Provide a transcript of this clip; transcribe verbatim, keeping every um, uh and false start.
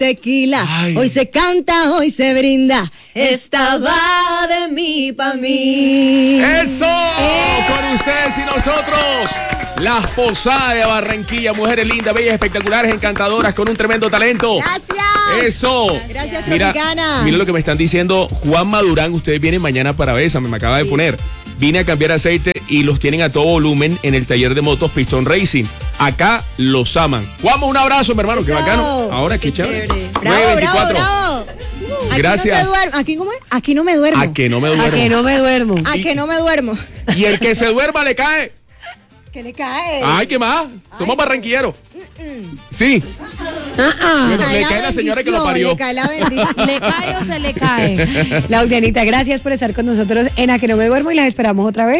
tequila. Ay. Hoy se canta, hoy se brinda. Esta va de mí pa' mí. ¡Eso! Eh. Con ustedes y nosotros, las Posadas de Barranquilla. Mujeres lindas, bellas, espectaculares, encantadoras, con un tremendo talento. Gracias. ¡Eso! Gracias, mira, Tropicana. Mira lo que me están diciendo. Juan Madurán, ustedes vienen mañana para Bésame, me acaba de Sí. poner. Vine a cambiar aceite y los tienen a todo volumen en el taller de motos Pistón Racing. Acá los aman. Juan, un abrazo, mi hermano, qué Eso. bacano. Ahora, qué, Qué chévere. chévere. nueve Bravo, bravo, veinticuatro. bravo. Aquí Gracias. No se duerme. ¿Aquí cómo es? Aquí no me duermo. A que no me duermo. A que no me duermo. A que no me duermo. Y el que se duerma le cae. ¿Qué le cae? Ay, ¿qué más? Somos Ay. barranquilleros. Sí. Ah, ah. Bueno, le la cae la señora que lo bendición, parió. Le cae la bendición. ¿Le cae o se le cae? Laudianita, gracias por estar con nosotros en A que no me duermo y las esperamos otra vez.